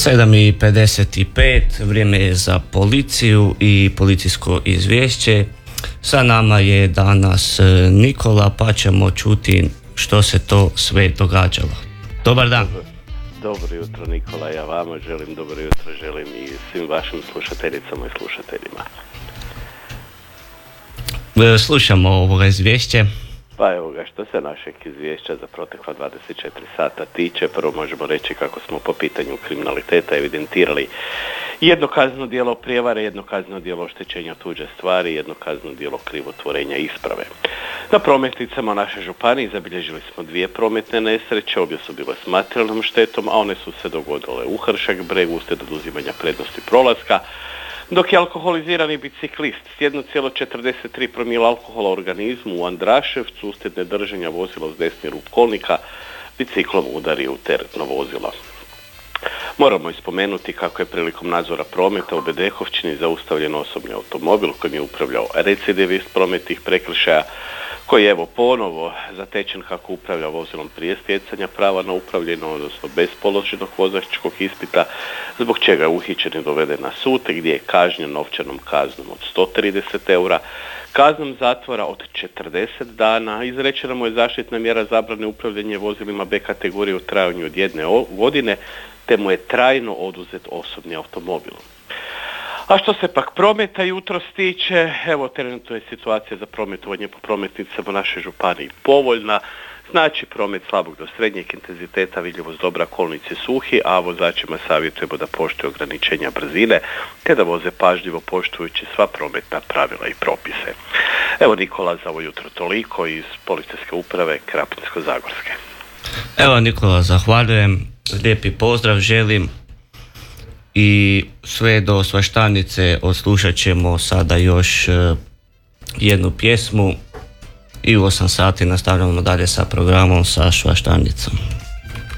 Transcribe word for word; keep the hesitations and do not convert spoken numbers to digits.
sedam i pedeset pet, vrijeme je za policiju i policijsko izvješće. Sa nama je danas Nikola, pa ćemo čuti što se to sve događalo. Dobar dan. Dobro jutro Nikola, ja vama želim dobro jutro, želim i svim vašim slušateljicama i slušateljima. Slušamo ovoga izvješće. Pa evo ga, što se našeg izvješća za protekla dvadeset četiri sata tiče, prvo možemo reći kako smo po pitanju kriminaliteta evidentirali jedno kazneno djelo prijevare, jedno kazneno djelo oštećenja tuđe stvari, jedno kazneno djelo krivotvorenja isprave. Na prometnicama naše županije zabilježili smo dvije prometne nesreće, obje su bile s materijalnom štetom, a one su se dogodile u Hršak Bregu uslijed oduzimanja prednosti prolaska, dok je alkoholizirani biciklist s jedan zarez četrdeset tri promila alkohola u organizmu u Andraševcu uslijed nedržanja vozila uz desni rub kolnika biciklom udario u teretno vozilo. Moramo ispomenuti kako je prilikom nadzora prometa u Bedehovčini zaustavljen osobni automobil kojim je upravljao recidivist prometnih prekršaja, koji je evo ponovo zatečen kako upravlja vozilom prije stjecanja prava na upravljeno, odnosno bez položenog vozačkog ispita, zbog čega je uhićen i doveden na sud, gdje je kažnjen novčanom kaznom od sto trideset eura, kaznom zatvora od četrdeset dana, izrečena mu je zaštitna mjera zabrane upravljanja vozilima B kategorije u trajanju od jedne godine, te mu je trajno oduzet osobni automobil. A što se pak prometa jutros tiče, evo trenutno je situacija za prometovanje po prometnicama naše županije povoljna, znači promet slabog do srednjeg intenziteta, vidljivost dobra, kolnici suhi, a vozačima savjetujemo da poštuju ograničenja brzine, te da voze pažljivo poštujući sva prometna pravila i propise. Evo Nikola, za ovo jutro toliko iz Policijske uprave Krapinsko-zagorske. Evo Nikola, zahvaljujem, lijepi pozdrav želim. I sve do Svaštanice odslušat ćemo sada još jednu pjesmu i u osam sati nastavljamo dalje sa programom sa Svaštanicom.